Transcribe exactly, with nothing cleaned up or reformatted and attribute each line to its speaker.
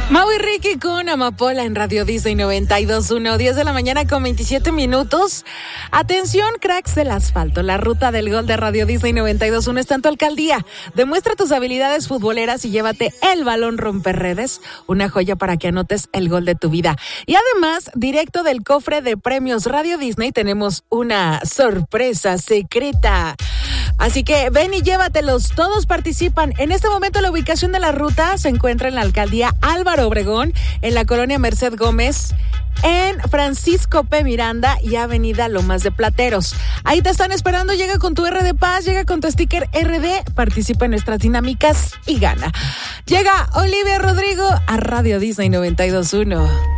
Speaker 1: Mau y Ricky con Amapola en Radio Disney noventa y dos punto uno, diez de la mañana con veintisiete minutos. Atención, cracks del asfalto. La ruta del gol de Radio Disney noventa y dos punto uno está en tu alcaldía. Demuestra tus habilidades futboleras y llévate el balón romperredes, una joya para que anotes el gol de tu vida. Y además, directo del cofre de premios Radio Disney, tenemos una sorpresa secreta. Así que ven y llévatelos, todos participan. En este momento la ubicación de la ruta se encuentra en la alcaldía Álvaro Obregón, en la colonia Merced Gómez, en Francisco P. Miranda y avenida Lomas de Plateros. Ahí te están esperando, llega con tu R de Paz, llega con tu sticker R D, participa en nuestras dinámicas y gana. Llega Olivia Rodrigo a Radio Disney noventa y dos punto uno.